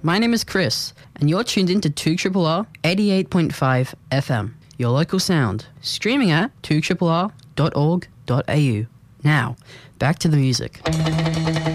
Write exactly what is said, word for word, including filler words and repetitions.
My name is Chris, and you're tuned in to two R R eighty-eight point five F M, your local sound, streaming at two R R dot org dot a u. Now, back to the music.